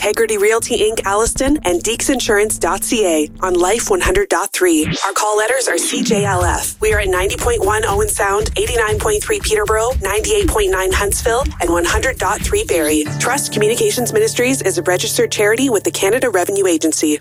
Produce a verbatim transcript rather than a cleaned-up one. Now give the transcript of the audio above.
Integrity Realty Incorporated. Alliston, and deeks insurance dot c a on Life one hundred point three. Our call letters are C J L F. We are at ninety point one Owen Sound, eighty-nine point three Peterborough, ninety-eight point nine Huntsville, and one hundred point three Barrie. Trust Communications Ministries is a registered charity with the Canada Revenue Agency.